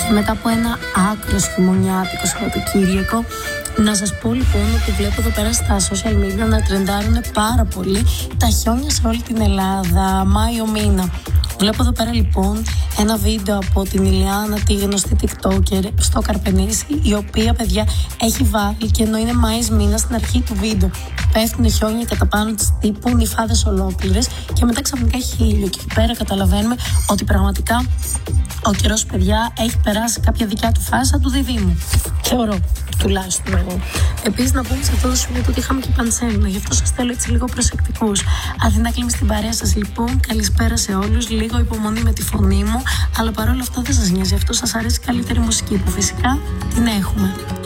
μετά από ένα άκρος χειμωνιάτικο Σαββατοκύριακο. Να σας πω λοιπόν ότι βλέπω εδώ πέρα στα social media να τρεντάρουν πάρα πολύ τα χιόνια σε όλη την Ελλάδα, Μάιο μήνα. Βλέπω εδώ πέρα λοιπόν ένα βίντεο από την Ηλιάνα, τη γνωστή TikToker στο Καρπενήσι, η οποία, παιδιά, έχει βάλει, και ενώ είναι Μάης μήνα, στην αρχή του βίντεο πέφτουν χιόνια κατά πάνω της τύπου νυφάδες ολόκληρες, και μετά ξαφνικά έχει ήλιο, και εκεί πέρα καταλαβαίνουμε ότι πραγματικά ο καιρός, παιδιά, έχει περάσει κάποια δικιά του φάση του διδήμου. Θεωρώ, τουλάχιστον εγώ. Επίσης, να πούμε σε αυτό το σημείο ότι είχαμε και πανσέλινο, γι' αυτό σας θέλω έτσι λίγο προσεκτικούς. Αθηνά Κλίμη στην παρέα σας λοιπόν. Καλησπέρα σε όλους. Λίγο υπομονή με τη φωνή μου, αλλά παρόλα αυτά δεν σας νοιάζει. Αυτό σας αρέσει καλύτερη μουσική, που φυσικά την έχουμε.